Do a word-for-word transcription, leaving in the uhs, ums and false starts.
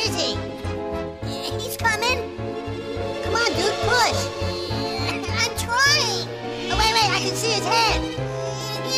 is he? He's coming. Come on, dude, push. I'm trying. Oh, wait, wait, I can see his head.